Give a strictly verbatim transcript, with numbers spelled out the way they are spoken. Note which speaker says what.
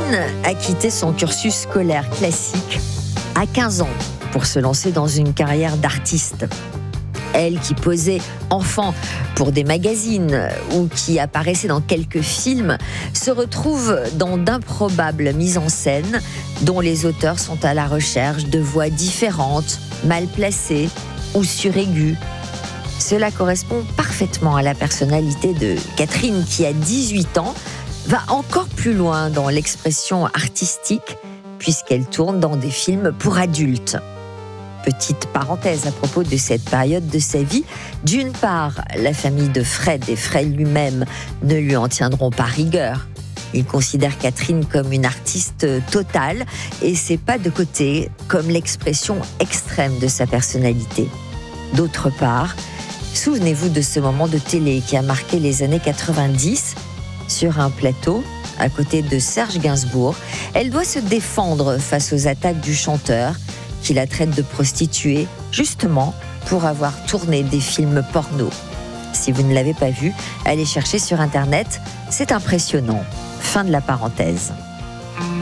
Speaker 1: Catherine a quitté son cursus scolaire classique à quinze ans pour se lancer dans une carrière d'artiste. Elle qui posait enfant pour des magazines ou qui apparaissait dans quelques films se retrouve dans d'improbables mises en scène dont les auteurs sont à la recherche de voix différentes, mal placées ou suraiguës. Cela correspond parfaitement à la personnalité de Catherine qui, à dix-huit ans, va encore plus loin dans l'expression artistique puisqu'elle tourne dans des films pour adultes. Petite parenthèse à propos de cette période de sa vie. D'une part, la famille de Fred et Fred lui-même ne lui en tiendront pas rigueur. Il considère Catherine comme une artiste totale et ses pas de côté comme l'expression extrême de sa personnalité. D'autre part, souvenez-vous de ce moment de télé qui a marqué les années quatre-vingt-dix. Sur un plateau, à côté de Serge Gainsbourg, elle doit se défendre face aux attaques du chanteur qui la traite de prostituée, justement pour avoir tourné des films porno. Si vous ne l'avez pas vu, allez chercher sur Internet, c'est impressionnant. Fin de la parenthèse.